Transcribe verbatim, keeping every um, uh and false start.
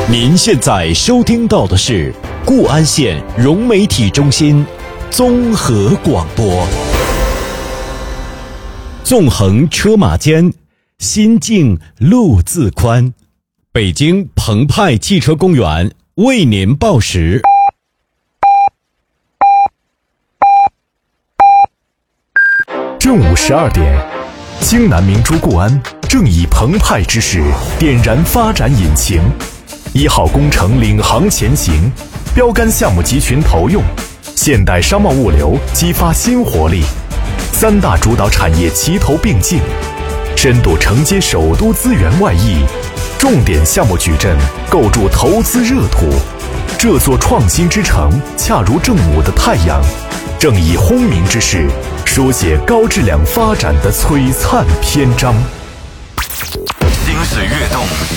您现在收听到的是固安县融媒体中心综合广播。纵横车马间，心静路自宽。北京澎湃汽车公园为您报时。 正午十二点，京南明珠固安正以澎湃之势点燃发展引擎，一号工程领航前行，标杆项目集群投用，现代商贸物流激发新活力，三大主导产业齐头并进，深度承接首都资源外溢，重点项目矩阵构筑投资热土。这座创新之城恰如正午的太阳，正以轰鸣之势书写高质量发展的璀璨篇章。 心随跃动，